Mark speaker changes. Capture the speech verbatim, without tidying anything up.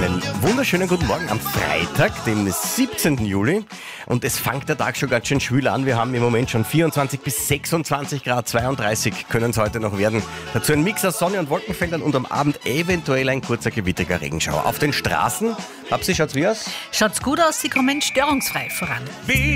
Speaker 1: Einen wunderschönen guten Morgen am Freitag, dem siebzehnten Juli. Und es fängt der Tag schon ganz schön schwül an. Wir haben im Moment schon vierundzwanzig bis sechsundzwanzig Grad, zweiunddreißig können es heute noch werden. Dazu ein Mix aus Sonne und Wolkenfeldern und am Abend eventuell ein kurzer gewittriger Regenschauer. Auf den Straßen, Babsi, schaut's wie aus?
Speaker 2: Schaut's gut aus, Sie kommen störungsfrei voran.
Speaker 1: Wie